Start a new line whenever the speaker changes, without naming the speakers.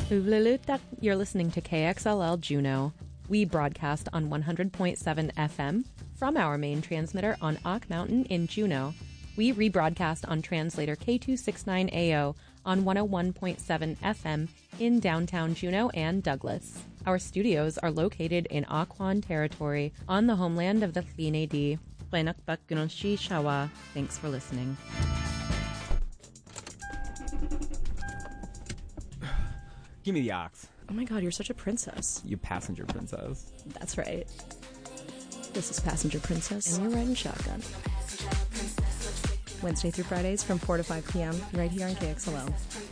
Uvlulutak, you're listening to KXLL Juneau. We broadcast on 100.7 FM from our main transmitter on Ock Mountain in Juneau. We rebroadcast on translator K269AO on 101.7 FM in downtown Juneau and Douglas. Our studios are located in Occoquan territory on the homeland of the Tl'inadi. Thanks for listening.
Give me the ox.
Oh my god, you're such a princess.
You passenger princess.
That's right. This is Passenger Princess, and you're riding shotgun. Wednesday through Fridays from 4 to 5 p.m. right here on KXLO.